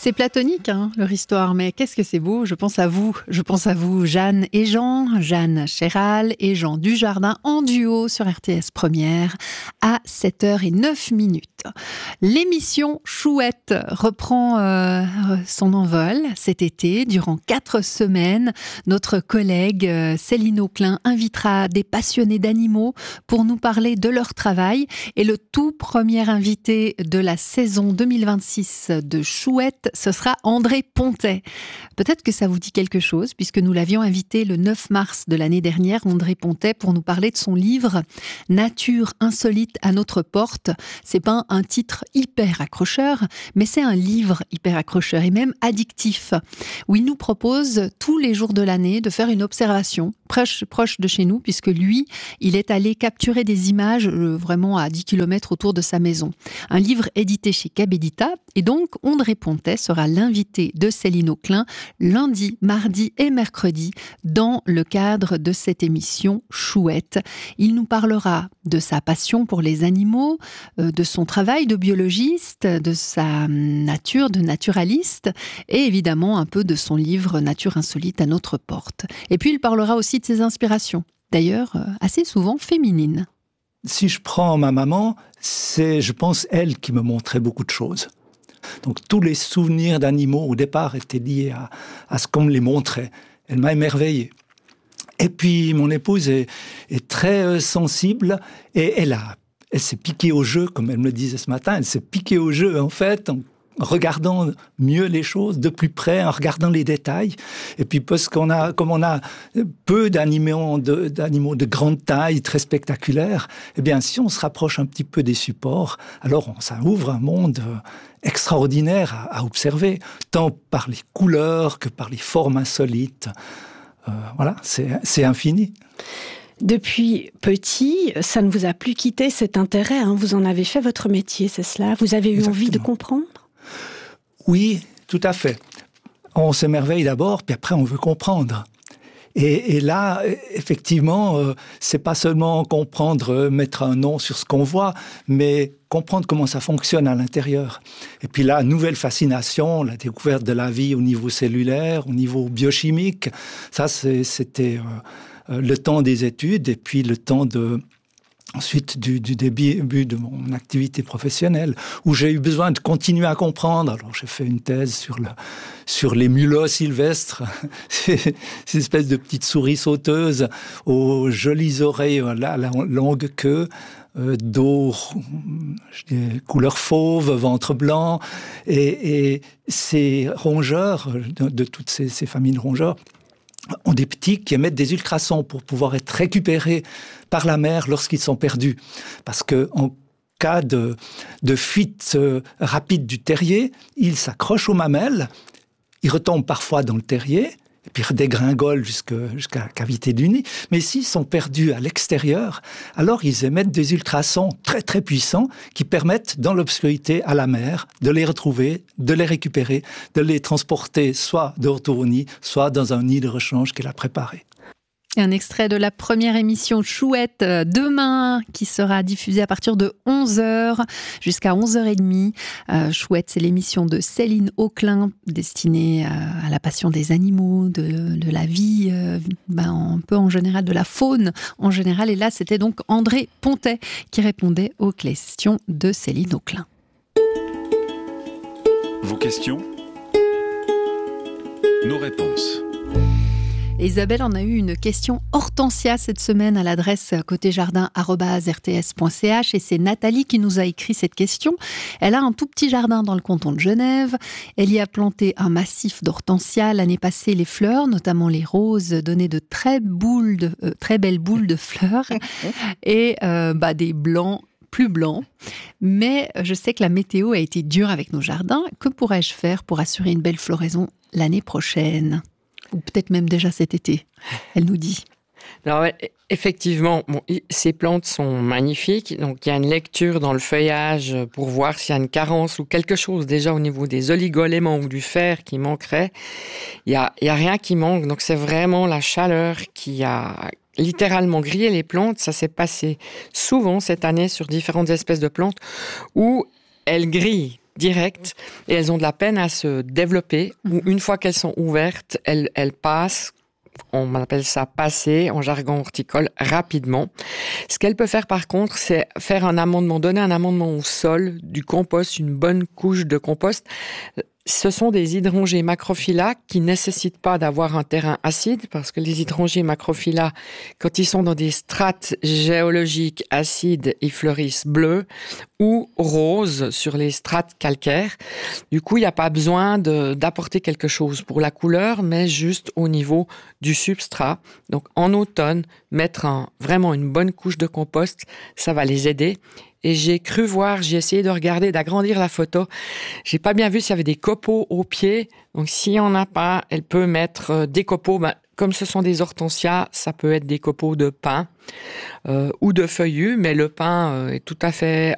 C'est platonique, leur histoire, mais qu'est-ce que c'est beau. Je pense à vous, Jeanne et Jean, Jeanne Chéral et Jean Dujardin en duo sur RTS Première à 7h09. L'émission Chouette reprend son envol cet été. Durant 4 semaines, notre collègue Céline Auclin invitera des passionnés d'animaux pour nous parler de leur travail. Et le tout premier invité de la saison 2026 de Chouette, ce sera André Pontet. Peut-être que ça vous dit quelque chose, puisque nous l'avions invité le 9 mars de l'année dernière, André Pontet, pour nous parler de son livre « Nature insolite à notre porte ». C'est pas un titre hyper accrocheur, mais c'est un livre hyper accrocheur et même addictif, où il nous propose tous les jours de l'année de faire une observation proche de chez nous, puisque lui, il est allé capturer des images vraiment à 10 km autour de sa maison. Un livre édité chez Cabedita, et donc André Pontet sera l'invité de Céline Auclin lundi, mardi et mercredi dans le cadre de cette émission Chouette. Il nous parlera de sa passion pour les animaux, de son travail de biologiste, de sa nature de naturaliste et évidemment un peu de son livre Nature insolite à notre porte. Et puis il parlera aussi de ses inspirations, d'ailleurs assez souvent féminines. Si je prends ma maman, c'est, je pense, elle qui me montrait beaucoup de choses. Donc tous les souvenirs d'animaux au départ étaient liés à ce qu'on me les montrait. Elle m'a émerveillé. Et puis mon épouse est très sensible et elle s'est piquée au jeu, comme elle me le disait ce matin. Elle s'est piquée au jeu en fait, en regardant mieux les choses de plus près, en regardant les détails. Et puis parce comme on a peu d'animaux de grande taille, très spectaculaires, eh bien si on se rapproche un petit peu des supports, alors ça ouvre un monde extraordinaire à observer, tant par les couleurs que par les formes insolites. Voilà, c'est infini. Depuis petit, ça ne vous a plus quitté cet intérêt, vous en avez fait votre métier, c'est cela? Vous avez eu Exactement. Envie de comprendre? Oui, tout à fait. On s'émerveille d'abord, puis après on veut comprendre. Et là, effectivement, c'est pas seulement comprendre, mettre un nom sur ce qu'on voit, mais comprendre comment ça fonctionne à l'intérieur. Et puis là, nouvelle fascination, la découverte de la vie au niveau cellulaire, au niveau biochimique. Ça, c'était le temps des études et puis le temps ensuite du début de mon activité professionnelle, où j'ai eu besoin de continuer à comprendre. Alors j'ai fait une thèse sur les mulots sylvestres, ces espèces de petites souris sauteuses aux jolies oreilles, à la longue queue, dos, couleur fauve, ventre blanc, et ces rongeurs, de toutes ces familles de rongeurs, ont des petits qui émettent des ultrasons pour pouvoir être récupérés par la mère lorsqu'ils sont perdus. Parce que en cas de fuite rapide du terrier, ils s'accrochent aux mamelles, ils retombent parfois dans le terrier, et puis redégringolent jusqu'à la cavité du nid. Mais s'ils sont perdus à l'extérieur, alors ils émettent des ultrasons très très puissants qui permettent, dans l'obscurité, à la mère de les retrouver, de les récupérer, de les transporter soit de retour au nid, soit dans un nid de rechange qu'elle a préparé. Un extrait de la première émission Chouette demain qui sera diffusée à partir de 11h jusqu'à 11h30. Chouette, c'est l'émission de Céline Auclin destinée à la passion des animaux, de la vie, un peu en général, de la faune en général. Et là, c'était donc André Pontet qui répondait aux questions de Céline Auclin. Vos questions, nos réponses. Isabelle en a eu une question Hortensia cette semaine à l'adresse côtéjardin@rts.ch et c'est Nathalie qui nous a écrit cette question. Elle a un tout petit jardin dans le canton de Genève. Elle y a planté un massif d'hortensia. L'année passée, les fleurs, notamment les roses, donnaient de très belles boules de fleurs et des blancs plus blancs. Mais je sais que la météo a été dure avec nos jardins. Que pourrais-je faire pour assurer une belle floraison l'année prochaine ? Ou peut-être même déjà cet été, elle nous dit. Alors, effectivement, ces plantes sont magnifiques. Donc, il y a une lecture dans le feuillage pour voir s'il y a une carence ou quelque chose déjà au niveau des oligoéléments ou du fer qui manquerait. Il y a rien qui manque. Donc, c'est vraiment la chaleur qui a littéralement grillé les plantes. Ça s'est passé souvent cette année sur différentes espèces de plantes où elles grillent directes et elles ont de la peine à se développer. Ou une fois qu'elles sont ouvertes, elles passent. On appelle ça passer en jargon horticole rapidement. Ce qu'elle peut faire par contre, c'est faire un amendement, donner un amendement au sol, du compost, une bonne couche de compost. Ce sont des hydrangées macrophylla qui nécessitent pas d'avoir un terrain acide parce que les hydrangées macrophylla, quand ils sont dans des strates géologiques acides, ils fleurissent bleus ou roses sur les strates calcaires. Du coup, il n'y a pas besoin d'apporter quelque chose pour la couleur, mais juste au niveau du substrat. Donc, en automne, mettre vraiment une bonne couche de compost, ça va les aider. Et j'ai cru voir, j'ai essayé de regarder, d'agrandir la photo. J'ai pas bien vu s'il y avait des copeaux au pied. Donc, s'il y en a pas, elle peut mettre des copeaux. Comme ce sont des hortensias, ça peut être des copeaux de pin ou de feuillus. Mais le pin est tout à fait